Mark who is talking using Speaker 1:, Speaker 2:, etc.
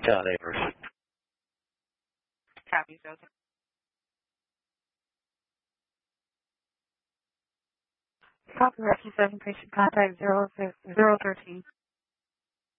Speaker 1: John Avers.
Speaker 2: Copy, so. Copy, Rescue 7, patient contact 013.